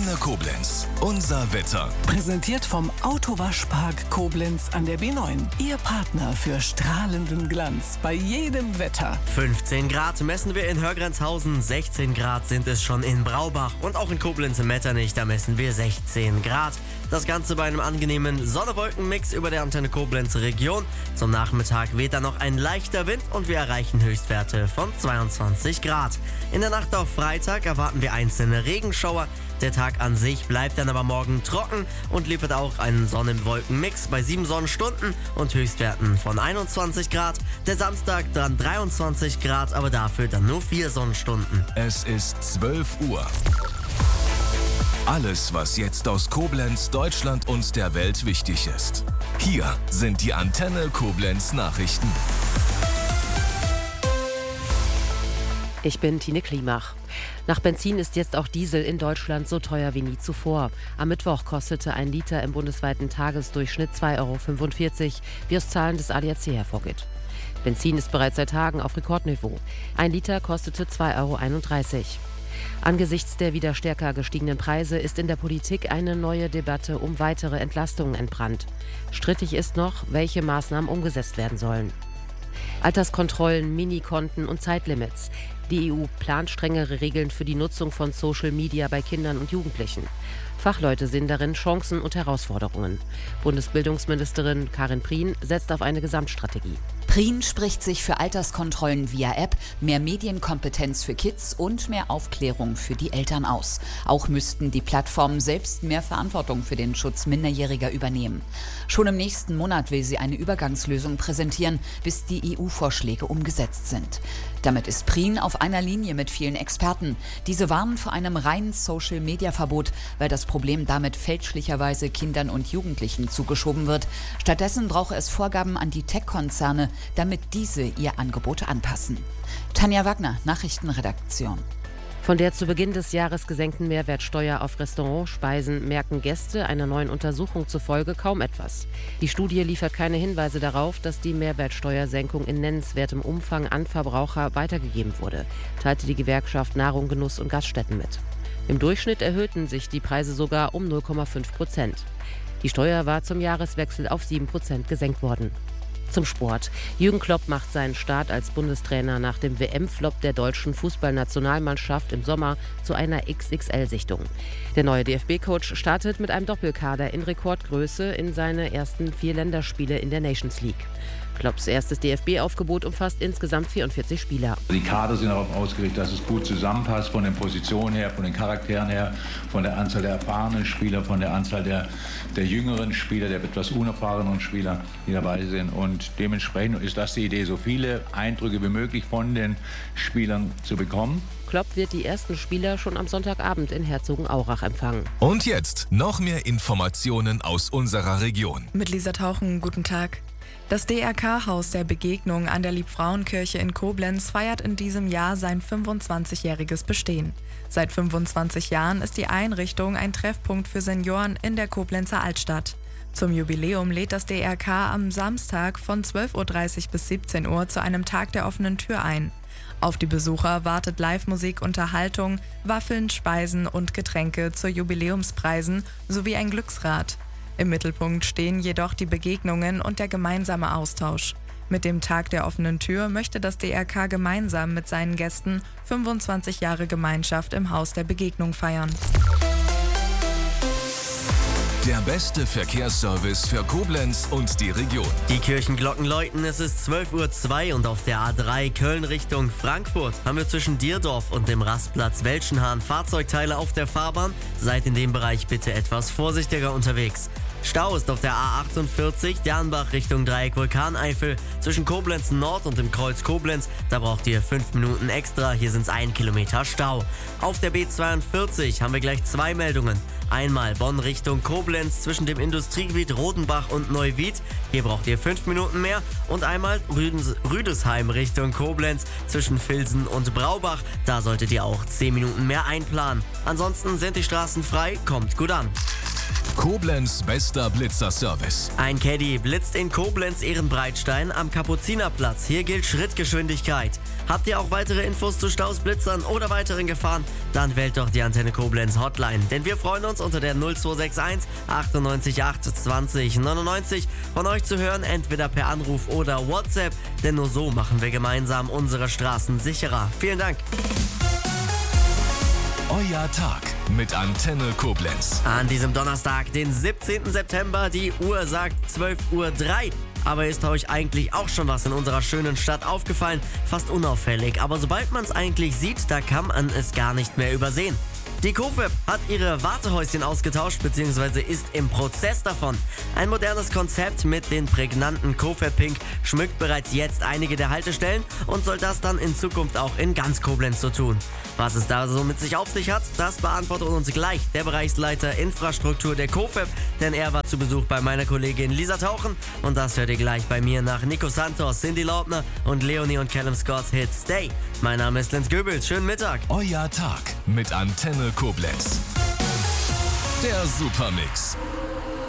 Antenne Koblenz. Unser Wetter. Präsentiert vom Autowaschpark Koblenz an der B9. Ihr Partner für strahlenden Glanz bei jedem Wetter. 15 Grad messen wir in Hörgrenzhausen, 16 Grad sind es schon in Braubach und auch in Koblenz im Metternich, da messen wir 16 Grad. Das Ganze bei einem angenehmen Sonne-Wolken-Mix über der Antenne Koblenz Region. Zum Nachmittag weht dann noch ein leichter Wind und wir erreichen Höchstwerte von 22 Grad. In der Nacht auf Freitag erwarten wir einzelne Regenschauer. Der Tag an sich bleibt dann aber morgen trocken und liefert auch einen Sonne-Wolken-Mix bei 7 Sonnenstunden und Höchstwerten von 21 Grad. Der Samstag dann 23 Grad, aber dafür dann nur 4 Sonnenstunden. Es ist 12 Uhr. Alles, was jetzt aus Koblenz, Deutschland und der Welt wichtig ist. Hier sind die Antenne Koblenz Nachrichten. Ich bin Tine Klimach. Nach Benzin ist jetzt auch Diesel in Deutschland so teuer wie nie zuvor. Am Mittwoch kostete ein Liter im bundesweiten Tagesdurchschnitt 2,45 €, wie aus Zahlen des ADAC hervorgeht. Benzin ist bereits seit Tagen auf Rekordniveau. Ein Liter kostete 2,31 €. Angesichts der wieder stärker gestiegenen Preise ist in der Politik eine neue Debatte um weitere Entlastungen entbrannt. Strittig ist noch, welche Maßnahmen umgesetzt werden sollen. Alterskontrollen, Minikonten und Zeitlimits. Die EU plant strengere Regeln für die Nutzung von Social Media bei Kindern und Jugendlichen. Fachleute sehen darin Chancen und Herausforderungen. Bundesbildungsministerin Karin Prien setzt auf eine Gesamtstrategie. Prien spricht sich für Alterskontrollen via App, mehr Medienkompetenz für Kids und mehr Aufklärung für die Eltern aus. Auch müssten die Plattformen selbst mehr Verantwortung für den Schutz Minderjähriger übernehmen. Schon im nächsten Monat will sie eine Übergangslösung präsentieren, bis die EU-Vorschläge umgesetzt sind. Damit ist Prien auf einer Linie mit vielen Experten. Diese warnen vor einem reinen Social-Media-Verbot, weil das Problem damit fälschlicherweise Kindern und Jugendlichen zugeschoben wird. Stattdessen brauche es Vorgaben an die Tech-Konzerne, damit diese ihr Angebot anpassen. Tanja Wagner, Nachrichtenredaktion. Von der zu Beginn des Jahres gesenkten Mehrwertsteuer auf Restaurantspeisen merken Gäste einer neuen Untersuchung zufolge kaum etwas. Die Studie liefert keine Hinweise darauf, dass die Mehrwertsteuersenkung in nennenswertem Umfang an Verbraucher weitergegeben wurde, teilte die Gewerkschaft Nahrung, Genuss und Gaststätten mit. Im Durchschnitt erhöhten sich die Preise sogar um 0,5%. Die Steuer war zum Jahreswechsel auf 7% gesenkt worden. Zum Sport. Jürgen Klopp macht seinen Start als Bundestrainer nach dem WM-Flop der deutschen Fußballnationalmannschaft im Sommer zu einer XXL-Sichtung. Der neue DFB-Coach startet mit einem Doppelkader in Rekordgröße in seine ersten 4 Länderspiele in der Nations League. Klopps erstes DFB-Aufgebot umfasst insgesamt 44 Spieler. Die Kader sind darauf ausgerichtet, dass es gut zusammenpasst, von den Positionen her, von den Charakteren her, von der Anzahl der erfahrenen Spieler, von der Anzahl der jüngeren Spieler, der etwas unerfahrenen Spieler, die dabei sind. Und dementsprechend ist das die Idee, so viele Eindrücke wie möglich von den Spielern zu bekommen. Klopp wird die ersten Spieler schon am Sonntagabend in Herzogenaurach empfangen. Und jetzt noch mehr Informationen aus unserer Region. Mit Lisa Tauchen, guten Tag. Das DRK-Haus der Begegnung an der Liebfrauenkirche in Koblenz feiert in diesem Jahr sein 25-jähriges Bestehen. Seit 25 Jahren ist die Einrichtung ein Treffpunkt für Senioren in der Koblenzer Altstadt. Zum Jubiläum lädt das DRK am Samstag von 12:30 Uhr bis 17 Uhr zu einem Tag der offenen Tür ein. Auf die Besucher wartet Live-Musik, Unterhaltung, Waffeln, Speisen und Getränke zu Jubiläumspreisen sowie ein Glücksrad. Im Mittelpunkt stehen jedoch die Begegnungen und der gemeinsame Austausch. Mit dem Tag der offenen Tür möchte das DRK gemeinsam mit seinen Gästen 25 Jahre Gemeinschaft im Haus der Begegnung feiern. Der beste Verkehrsservice für Koblenz und die Region. Die Kirchenglocken läuten, es ist 12:02 Uhr und auf der A3 Köln Richtung Frankfurt haben wir zwischen Dierdorf und dem Rastplatz Welschenhahn Fahrzeugteile auf der Fahrbahn. Seid in dem Bereich bitte etwas vorsichtiger unterwegs. Stau ist auf der A48 Dernbach Richtung Dreieck Vulkaneifel zwischen Koblenz Nord und dem Kreuz Koblenz. Da braucht ihr 5 Minuten extra, hier sind es 1 Kilometer Stau. Auf der B42 haben wir gleich 2 Meldungen. Einmal Bonn Richtung Koblenz zwischen dem Industriegebiet Rodenbach und Neuwied. Hier braucht ihr 5 Minuten mehr. Und einmal Rüdesheim Richtung Koblenz zwischen Vilsen und Braubach. Da solltet ihr auch 10 Minuten mehr einplanen. Ansonsten sind die Straßen frei, kommt gut an. Koblenz bester Blitzerservice. Ein Caddy blitzt in Koblenz Ehrenbreitstein am Kapuzinerplatz. Hier gilt Schrittgeschwindigkeit. Habt ihr auch weitere Infos zu Staus, Blitzern oder weiteren Gefahren? Dann wählt doch die Antenne Koblenz Hotline. Denn wir freuen uns unter der 0261 98 8 20 99 von euch zu hören, entweder per Anruf oder WhatsApp. Denn nur so machen wir gemeinsam unsere Straßen sicherer. Vielen Dank. Euer Tag mit Antenne Koblenz. An diesem Donnerstag, den 17. September, die Uhr sagt 12:03 Uhr. Aber ist euch eigentlich auch schon was in unserer schönen Stadt aufgefallen? Fast unauffällig, aber sobald man es eigentlich sieht, da kann man es gar nicht mehr übersehen. Die Cofep hat ihre Wartehäuschen ausgetauscht bzw. ist im Prozess davon. Ein modernes Konzept mit den prägnanten Cofep Pink schmückt bereits jetzt einige der Haltestellen und soll das dann in Zukunft auch in ganz Koblenz so tun. Was es da so mit sich auf sich hat, das beantwortet uns gleich der Bereichsleiter Infrastruktur der Cofep, denn er war zu Besuch bei meiner Kollegin Lisa Tauchen und das hört ihr gleich bei mir nach Nico Santos, Cindy Laubner und Leonie und Callum Scotts Hit Stay. Mein Name ist Lenz Göbels, schönen Mittag. Euer Tag mit Antenne Koblenz. Der Supermix.